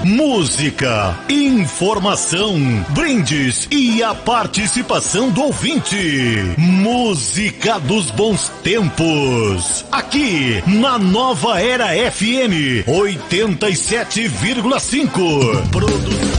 música, informação, brindes e a participação do ouvinte. Música dos bons tempos. Aqui na Nova Era FM 87,5.